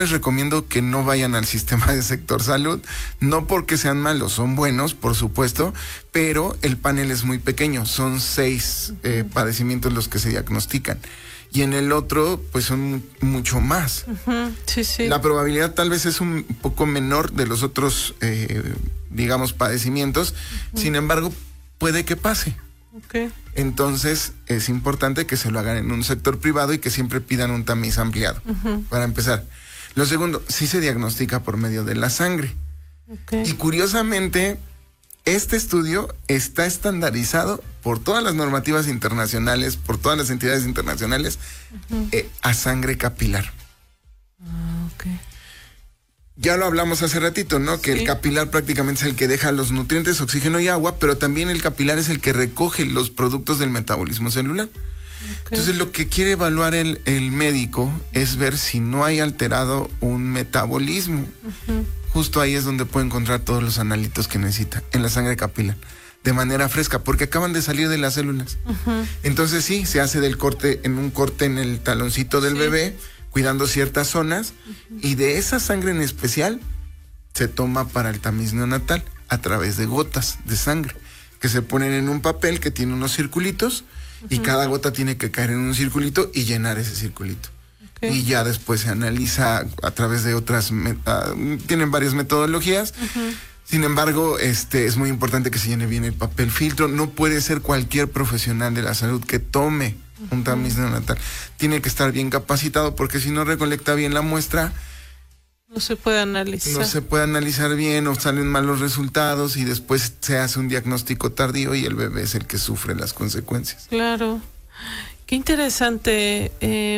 les recomiendo que no vayan al sistema de sector salud, no porque sean malos, son buenos, por supuesto, pero el panel es muy pequeño, son 6 padecimientos los que se diagnostican. Y en el otro, pues son mucho más. Sí, sí. La probabilidad tal vez es un poco menor de los otros, digamos, padecimientos. Sin embargo, puede que pase. Okay. Entonces, es importante que se lo hagan en un sector privado y que siempre pidan un tamiz ampliado, para empezar. Lo segundo, sí se diagnostica por medio de la sangre. Okay. Y curiosamente, este estudio está estandarizado por todas las normativas internacionales, por todas las entidades internacionales, a sangre capilar. Okay. Ya lo hablamos hace ratito, ¿no? Que el capilar prácticamente es el que deja los nutrientes, oxígeno y agua, pero también el capilar es el que recoge los productos del metabolismo celular. Okay. Entonces lo que quiere evaluar el médico es ver si no hay alterado un metabolismo. Justo ahí es donde puede encontrar todos los analitos que necesita, en la sangre capilar, de manera fresca, porque acaban de salir de las células. Entonces sí, se hace un corte en el taloncito del bebé, cuidando ciertas zonas, y de esa sangre en especial se toma para el tamiz neonatal a través de gotas de sangre, que se ponen en un papel que tiene unos circulitos, y cada gota tiene que caer en un circulito y llenar ese circulito. Y ya después se analiza a través de otras, tienen varias metodologías. Sin embargo, es muy importante que se llene bien el papel filtro. No puede ser cualquier profesional de la salud que tome un tamiz neonatal. Tiene que estar bien capacitado, porque si no recolecta bien la muestra, no se puede analizar. No se puede analizar bien, o salen malos resultados y después se hace un diagnóstico tardío y el bebé es el que sufre las consecuencias. Claro. Qué interesante.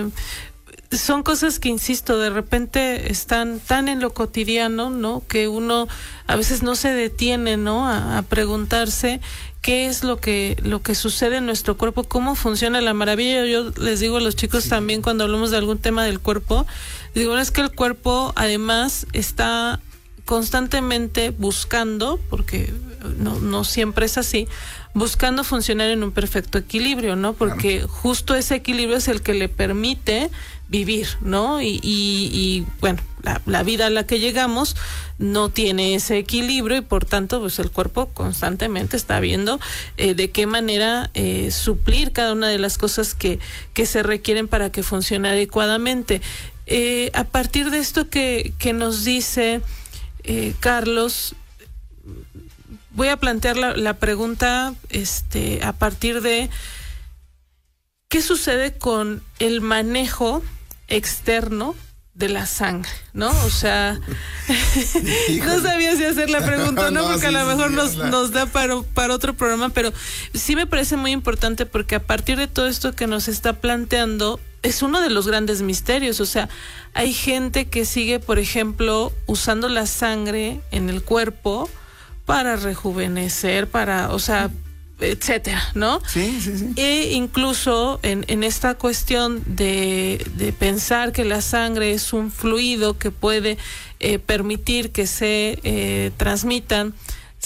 Son cosas que, insisto, de repente están tan en lo cotidiano, ¿no? Que uno a veces no se detiene, ¿no? A preguntarse qué es lo que sucede en nuestro cuerpo, cómo funciona la maravilla. Yo les digo a los chicos también, cuando hablamos de algún tema del cuerpo, digo, es que el cuerpo además está constantemente buscando, porque no siempre es así, buscando funcionar en un perfecto equilibrio, ¿no? Porque justo ese equilibrio es el que le permite vivir, ¿no? Y bueno, la vida a la que llegamos no tiene ese equilibrio, y por tanto, pues el cuerpo constantemente está viendo de qué manera suplir cada una de las cosas que se requieren para que funcione adecuadamente. A partir de esto que nos dice Carlos, voy a plantear la pregunta a partir de ¿qué sucede con el manejo externo de la sangre, ¿no? O sea, no sabía si hacer la pregunta, ¿no? Porque a lo mejor nos da para otro programa, pero sí me parece muy importante, porque a partir de todo esto que nos está planteando, es uno de los grandes misterios. O sea, hay gente que sigue, por ejemplo, usando la sangre en el cuerpo para rejuvenecer, o sea, etcétera, ¿no? Sí. E incluso en esta cuestión de pensar que la sangre es un fluido que puede permitir que se transmitan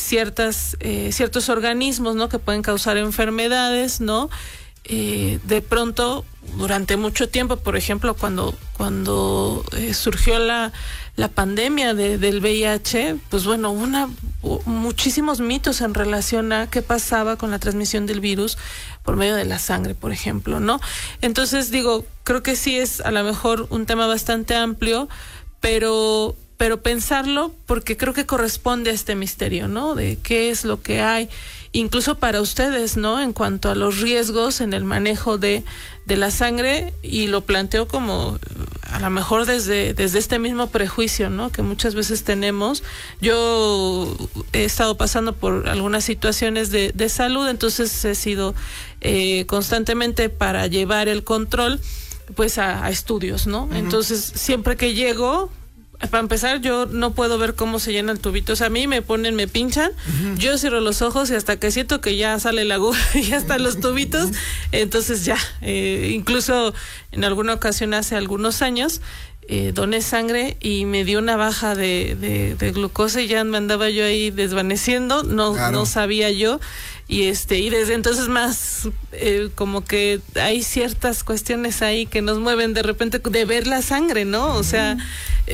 ciertos organismos, ¿no? Que pueden causar enfermedades, ¿no? De pronto, durante mucho tiempo, por ejemplo, cuando surgió la pandemia del VIH, pues bueno, hubo muchísimos mitos en relación a qué pasaba con la transmisión del virus por medio de la sangre, por ejemplo, ¿no? Entonces, digo, creo que sí es a lo mejor un tema bastante amplio, pero pensarlo, porque creo que corresponde a este misterio, ¿no? De qué es lo que hay, incluso para ustedes, ¿no? En cuanto a los riesgos en el manejo de la sangre, y lo planteo como a lo mejor desde este mismo prejuicio, ¿no? Que muchas veces tenemos. Yo he estado pasando por algunas situaciones de salud, entonces he sido constantemente, para llevar el control, pues a estudios, ¿no? Entonces, siempre que llego, para empezar, yo no puedo ver cómo se llena el tubito. O sea, a mí me pinchan, yo cierro los ojos y hasta que siento que ya sale la aguja y ya están los tubitos, entonces ya, incluso en alguna ocasión hace algunos años, doné sangre y me dio una baja de glucosa y ya me andaba yo ahí desvaneciendo, no sabía yo. Y desde entonces más como que hay ciertas cuestiones ahí que nos mueven de repente de ver la sangre, ¿no? O sea,